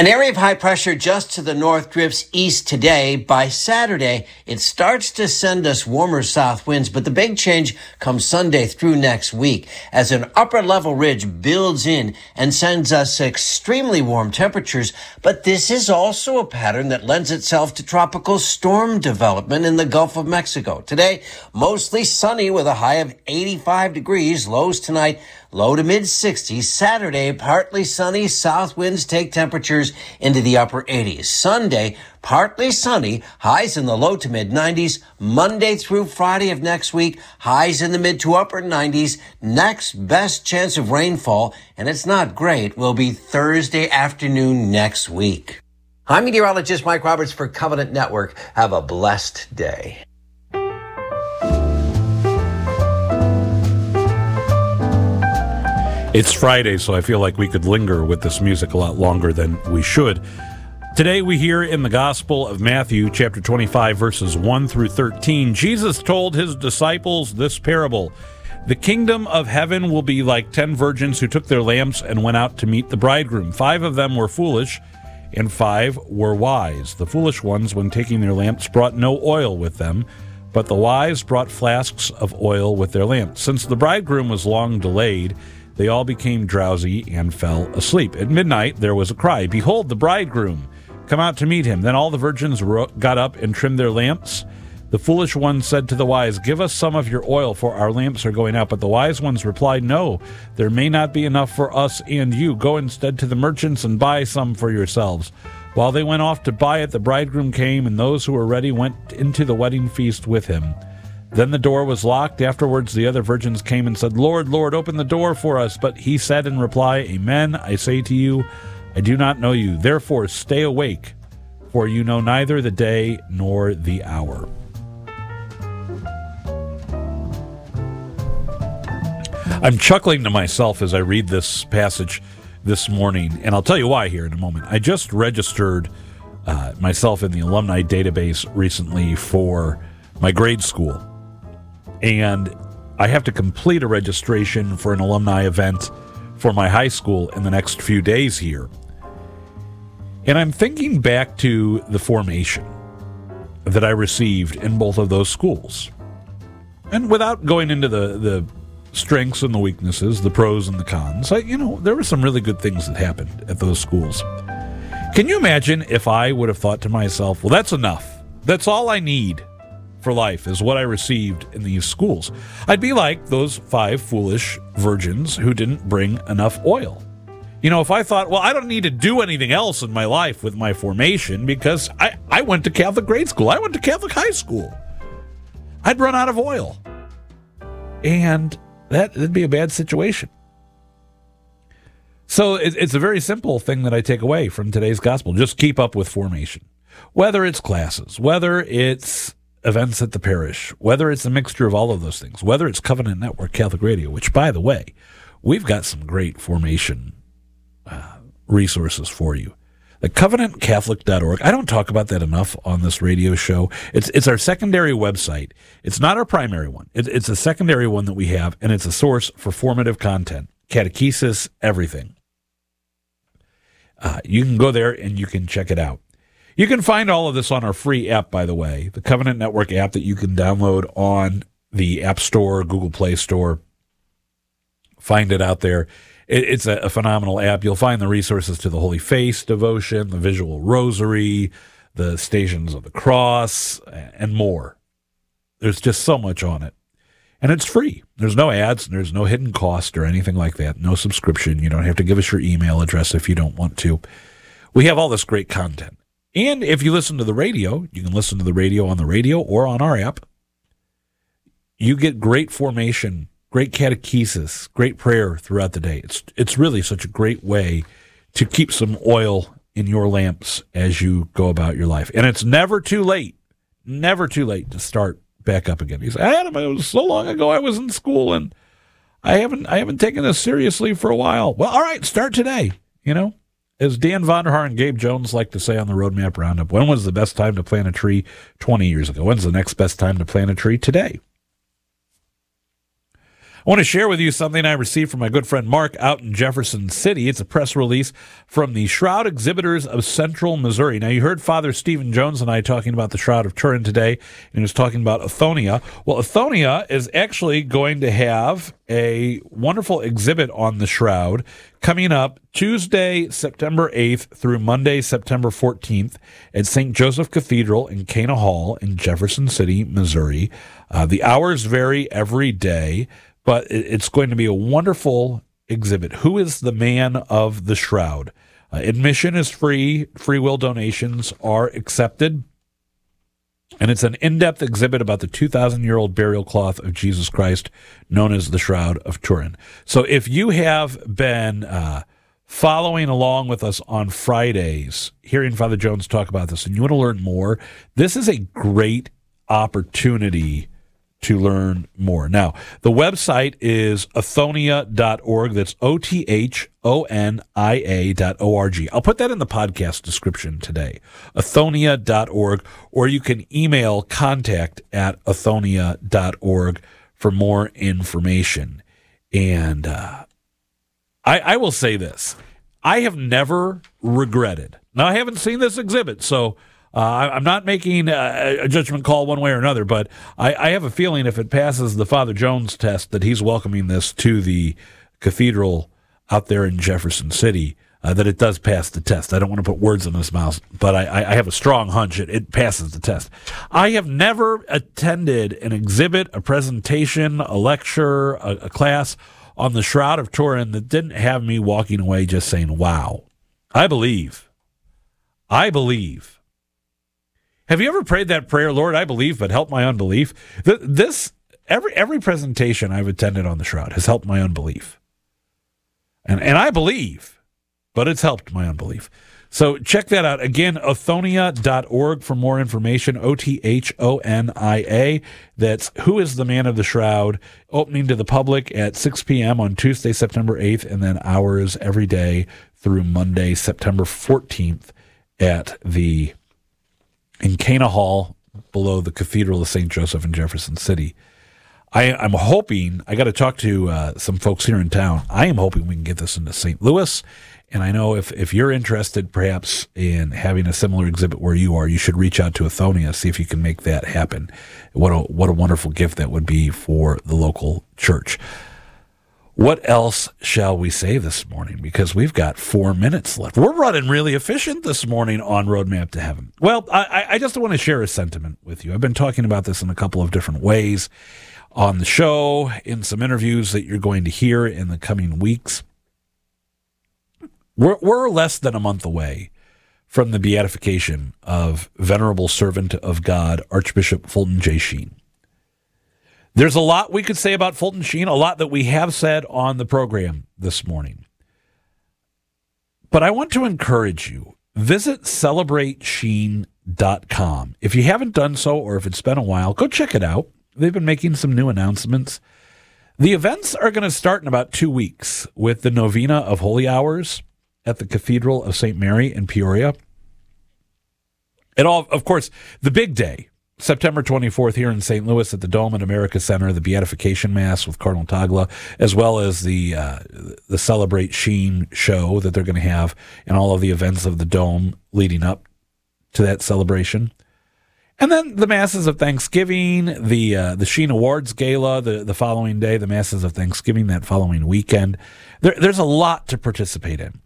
An area of high pressure just to the north drifts east today. By Saturday, it starts to send us warmer south winds, but the big change comes Sunday through next week as an upper level ridge builds in and sends us extremely warm temperatures. But this is also a pattern that lends itself to tropical storm development in the Gulf of Mexico. Today, mostly sunny with a high of 85 degrees. Lows tonight, low to mid 60s. Saturday, partly sunny. South winds take temperatures into the upper 80s. Sunday, partly sunny. Highs in the low to mid 90s. Monday through Friday of next week, highs in the mid to upper 90s. Next best chance of rainfall, and it's not great, will be Thursday afternoon next week. I'm meteorologist Mike Roberts for Covenant Network. Have a blessed day. It's Friday, so I feel like we could linger with this music a lot longer than we should. Today we hear in the Gospel of Matthew, chapter 25, verses 1 through 13, Jesus told his disciples this parable. The kingdom of heaven will be like 10 virgins who took their lamps and went out to meet the bridegroom. 5 of them were foolish, and 5 were wise. The foolish ones, when taking their lamps, brought no oil with them, but the wise brought flasks of oil with their lamps. Since the bridegroom was long delayed, they all became drowsy and fell asleep. At midnight there was a cry, "Behold, the bridegroom! Come out to meet him." Then all the virgins got up and trimmed their lamps. The foolish ones said to the wise, "Give us some of your oil, for our lamps are going out." But the wise ones replied, "No, there may not be enough for us and you. Go instead to the merchants and buy some for yourselves." While they went off to buy it, the bridegroom came, and those who were ready went into the wedding feast with him. Then the door was locked. Afterwards the other virgins came and said, "Lord, Lord, open the door for us." But he said in reply, "Amen, I say to you, I do not know you. Therefore stay awake, for you know neither the day nor the hour." I'm chuckling to myself as I read this passage this morning, and I'll tell you why here in a moment. I just registered myself in the alumni database recently for my grade school. And I have to complete a registration for an alumni event for my high school in the next few days here. And I'm thinking back to the formation that I received in both of those schools. And without going into the strengths and the weaknesses, the pros and the cons, there were some really good things that happened at those schools. Can you imagine if I would have thought to myself, well, that's enough. That's all I need for life is what I received in these schools. I'd be like those 5 foolish virgins who didn't bring enough oil. If I thought, well, I don't need to do anything else in my life with my formation because I went to Catholic grade school. I went to Catholic high school. I'd run out of oil. And that'd be a bad situation. So it's a very simple thing that I take away from today's gospel. Just keep up with formation. Whether it's classes, whether it's events at the parish, whether it's a mixture of all of those things, whether it's Covenant Network Catholic Radio, which, by the way, we've got some great formation resources for you. The covenantcatholic.org. I don't talk about that enough on this radio show. It's our secondary website. It's not our primary one. It's a secondary one that we have, and it's a source for formative content, catechesis, everything. You can go there and you can check it out. You can find all of this on our free app, by the way, the Covenant Network app that you can download on the App Store, Google Play Store. Find it out there. It's a phenomenal app. You'll find the resources to the Holy Face devotion, the visual rosary, the Stations of the Cross, and more. There's just so much on it. And it's free. There's no ads. There's no hidden cost or anything like that. No subscription. You don't have to give us your email address if you don't want to. We have all this great content. And if you listen to the radio, you can listen to the radio on the radio or on our app. You get great formation, great catechesis, great prayer throughout the day. It's really such a great way to keep some oil in your lamps as you go about your life. And it's never too late to start back up again. You say, Adam, it was so long ago I was in school and I haven't taken this seriously for a while. Well, all right, start today, As Dan Vonderhaar and Gabe Jones like to say on the Roadmap Roundup, when was the best time to plant a tree 20 years ago? When's the next best time to plant a tree? Today. I want to share with you something I received from my good friend Mark out in Jefferson City. It's a press release from the Shroud Exhibitors of Central Missouri. Now, you heard Father Stephen Jones and I talking about the Shroud of Turin today, and he was talking about Athonia. Well, Athonia is actually going to have a wonderful exhibit on the Shroud coming up Tuesday, September 8th through Monday, September 14th at St. Joseph Cathedral in Cana Hall in Jefferson City, Missouri. The hours vary every day, but it's going to be a wonderful exhibit. Who is the man of the Shroud? Admission is free. Free will donations are accepted. And it's an in-depth exhibit about the 2,000-year-old burial cloth of Jesus Christ, known as the Shroud of Turin. So if you have been following along with us on Fridays, hearing Father Jones talk about this, and you want to learn more, this is a great opportunity to learn more. Now, the website is athonia.org. That's OTHONIA.org. I'll put that in the podcast description today, athonia.org, or you can email contact@athonia.org for more information. And I will say this. I have never regretted. Now, I haven't seen this exhibit, so I'm not making a judgment call one way or another, but I have a feeling if it passes the Father Jones test that he's welcoming this to the cathedral out there in Jefferson City, that it does pass the test. I don't want to put words in his mouth, but I have a strong hunch it passes the test. I have never attended an exhibit, a presentation, a lecture, a class on the Shroud of Turin that didn't have me walking away just saying, wow, I believe. Have you ever prayed that prayer, Lord, I believe, but help my unbelief? Every presentation I've attended on the Shroud has helped my unbelief. And I believe, but it's helped my unbelief. So check that out. Again, athonia.org for more information, OTHONIA. That's Who is the Man of the Shroud, opening to the public at 6 p.m. on Tuesday, September 8th, and then hours every day through Monday, September 14th in Cana Hall below the Cathedral of St. Joseph in Jefferson City. I'm hoping, I got to talk to some folks here in town. I am hoping we can get this into St. Louis. And I know if you're interested perhaps in having a similar exhibit where you are, you should reach out to Athonia, see if you can make that happen. What a wonderful gift that would be for the local church. What else shall we say this morning? Because we've got 4 minutes left. We're running really efficient this morning on Roadmap to Heaven. Well, I just want to share a sentiment with you. I've been talking about this in a couple of different ways on the show, in some interviews that you're going to hear in the coming weeks. We're less than a month away from the beatification of Venerable Servant of God, Archbishop Fulton J. Sheen. There's a lot we could say about Fulton Sheen, a lot that we have said on the program this morning. But I want to encourage you, visit celebratesheen.com. If you haven't done so, or if it's been a while, go check it out. They've been making some new announcements. The events are going to start in about 2 weeks with the Novena of Holy Hours at the Cathedral of St. Mary in Peoria. And all, of course, the big day, September 24th here in St. Louis at the Dome at America Center, the Beatification Mass with Cardinal Tagla, as well as the Celebrate Sheen show that they're going to have and all of the events of the Dome leading up to that celebration. And then the Masses of Thanksgiving, the Sheen Awards Gala the following day, the Masses of Thanksgiving that following weekend. There's a lot to participate in.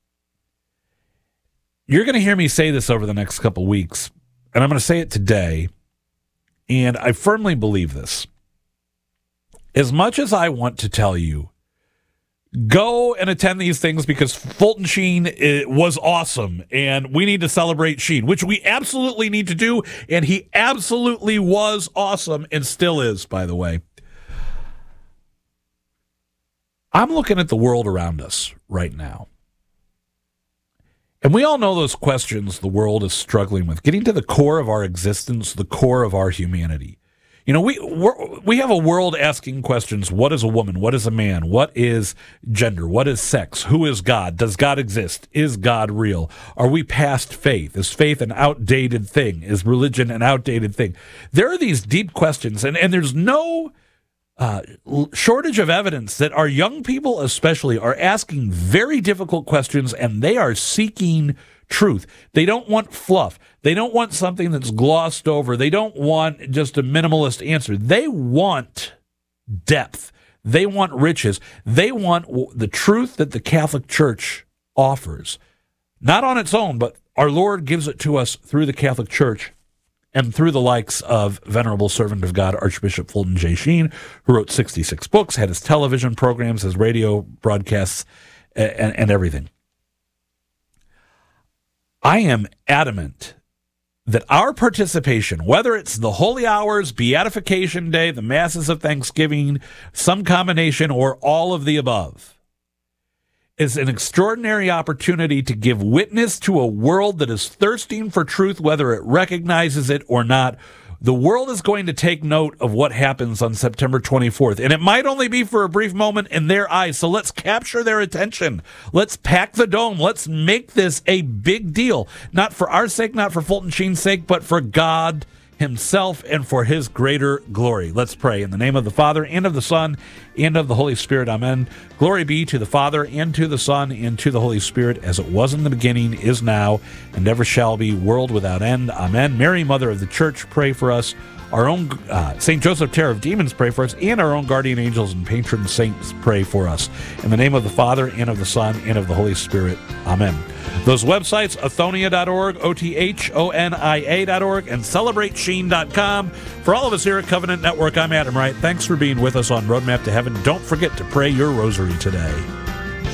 You're going to hear me say this over the next couple weeks, and I'm going to say it today, and I firmly believe this. As much as I want to tell you, go and attend these things because Fulton Sheen was awesome, and we need to celebrate Sheen, which we absolutely need to do, and he absolutely was awesome and still is, by the way. I'm looking at the world around us right now. And we all know those questions the world is struggling with, getting to the core of our existence, the core of our humanity. You know, we have a world asking questions. What is a woman? What is a man? What is gender? What is sex? Who is God? Does God exist? Is God real? Are we past faith? Is faith an outdated thing? Is religion an outdated thing? There are these deep questions, and there's no shortage of evidence that our young people especially are asking very difficult questions, and they are seeking truth. They don't want fluff. They don't want something that's glossed over. They don't want just a minimalist answer. They want depth. They want riches. They want the truth that the Catholic Church offers. Not on its own, but our Lord gives it to us through the Catholic Church and through the likes of Venerable Servant of God, Archbishop Fulton J. Sheen, who wrote 66 books, had his television programs, his radio broadcasts, and everything. I am adamant that our participation, whether it's the Holy Hours, Beatification Day, the Masses of Thanksgiving, some combination, or all of the above, is an extraordinary opportunity to give witness to a world that is thirsting for truth, whether it recognizes it or not. The world is going to take note of what happens on September 24th, and it might only be for a brief moment in their eyes, so let's capture their attention. Let's pack the dome. Let's make this a big deal, not for our sake, not for Fulton Sheen's sake, but for God himself and for his greater glory. Let's pray. In the name of the Father, and of the Son, and of the Holy Spirit. Amen. Glory be to the Father, and to the Son, and to the Holy Spirit, as it was in the beginning, is now, and ever shall be, world without end. Amen. Mary, Mother of the Church, pray for us. Our own St. Joseph, Terror of Demons, pray for us, and our own guardian angels and patron saints, pray for us. In the name of the Father, and of the Son, and of the Holy Spirit. Amen. Those websites, Othonia.org, OTHONIA.org, and CelebrateSheen.com. For all of us here at Covenant Network, I'm Adam Wright. Thanks for being with us on Roadmap to Heaven. Don't forget to pray your rosary today.